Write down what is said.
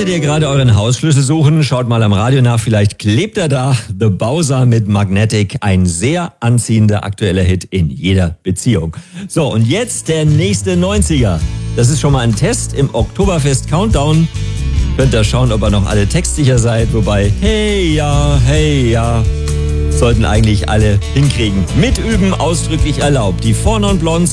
Solltet ihr gerade euren Hausschlüssel suchen, schaut mal am Radio nach, vielleicht klebt er da. The Bowser mit Magnetic, ein sehr anziehender aktueller Hit in jeder Beziehung. So, und jetzt der nächste 90er. Das ist schon mal ein Test im Oktoberfest Countdown. Könnt ihr schauen, ob ihr noch alle textsicher seid, wobei hey ja, sollten eigentlich alle hinkriegen. Mitüben ausdrücklich erlaubt. Die Four Non Blondes